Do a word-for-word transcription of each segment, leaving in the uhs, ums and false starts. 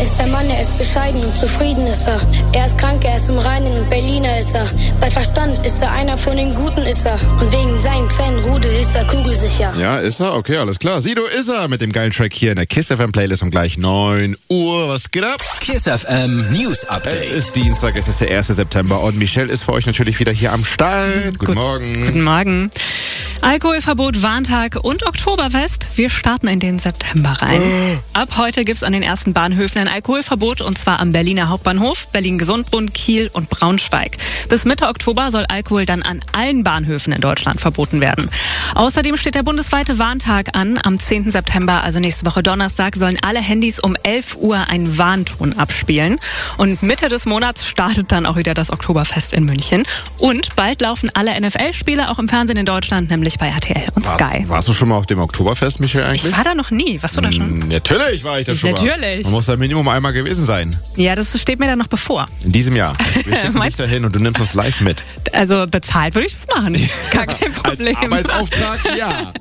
ist der Mann, er ist bescheiden und zufrieden ist er. Er ist krank, er ist im Reinen und Berliner ist er. Bei Verstand ist er einer von den Guten ist er. Und wegen seinem kleinen Rudel ist er kugelsicher. Ja, ist er? Okay, alles klar. Sido ist er mit dem geilen Track hier in der Kiss F M Playlist um gleich neun Uhr. Was geht ab? Kiss F M News Update. Es ist Dienstag, es ist der erste September und Michelle ist für euch natürlich wieder hier am Start. Guten Gut, Morgen. Guten Morgen. Alkoholverbot, Warntag und Oktoberfest. Wir starten in den September rein. Oh. Ab heute gibt's an den ersten Bahnhöfen ein Alkoholverbot und zwar am Berliner Hauptbahnhof, Berlin-Gesundbrunnen, Kiel und Braunschweig. Bis Mitte Oktober soll Alkohol dann an allen Bahnhöfen in Deutschland verboten werden. Außerdem steht der bundesweite Warntag an. Am zehnten September, also nächste Woche Donnerstag, sollen alle Handys um elf Uhr einen Warnton abspielen. Und Mitte des Monats startet dann auch wieder das Oktoberfest in München. Und bald laufen alle N F L-Spiele auch im Fernsehen in Deutschland, nämlich bei R T L und Warst, Sky. Warst du schon mal auf dem Oktoberfest, Michelle, eigentlich? Ich war da noch nie. Warst du da schon? Mm, Natürlich war ich da schon Natürlich. mal. Man muss da Minimum einmal gewesen sein. Ja, das steht mir dann noch bevor. In diesem Jahr. Wir schicken dich Meinst- dahin und du nimmst uns live mit. Also bezahlt würde ich das machen. Gar kein Problem. Als Arbeitsauftrag, ja.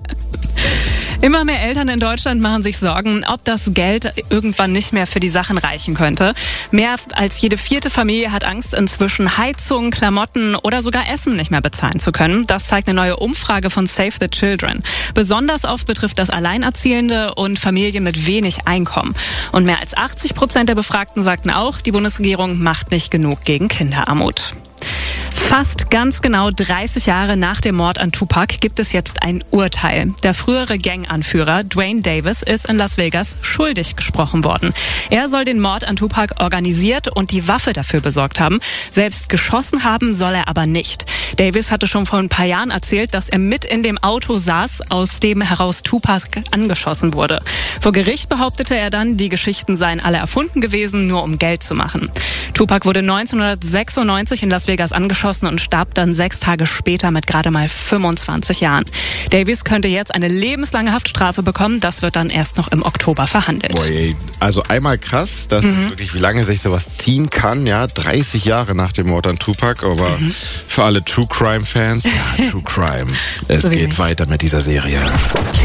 Immer mehr Eltern in Deutschland machen sich Sorgen, ob das Geld irgendwann nicht mehr für die Sachen reichen könnte. Mehr als jede vierte Familie hat Angst, inzwischen Heizung, Klamotten oder sogar Essen nicht mehr bezahlen zu können. Das zeigt eine neue Umfrage von Save the Children. Besonders oft betrifft das Alleinerziehende und Familien mit wenig Einkommen. Und mehr als achtzig Prozent der Befragten sagten auch, die Bundesregierung macht nicht genug gegen Kinderarmut. Fast ganz genau dreißig Jahre nach dem Mord an Tupac gibt es jetzt ein Urteil. Der frühere Ganganführer Dwayne Davis ist in Las Vegas schuldig gesprochen worden. Er soll den Mord an Tupac organisiert und die Waffe dafür besorgt haben. Selbst geschossen haben soll er aber nicht. Davis hatte schon vor ein paar Jahren erzählt, dass er mit in dem Auto saß, aus dem heraus Tupac angeschossen wurde. Vor Gericht behauptete er dann, die Geschichten seien alle erfunden gewesen, nur um Geld zu machen. Tupac wurde neunzehnhundertsechsundneunzig in Las Vegas angeschossen und starb dann sechs Tage später mit gerade mal fünfundzwanzig Jahren. Davis könnte jetzt eine lebenslange Haftstrafe bekommen. Das wird dann erst noch im Oktober verhandelt. Boy, also einmal krass, dass Mhm. wirklich, wie lange sich sowas ziehen kann, ja, dreißig Jahre nach dem Mord an Tupac, aber Mhm. für alle True Crime Fans, ja, True Crime, es So wie geht mich. weiter mit dieser Serie.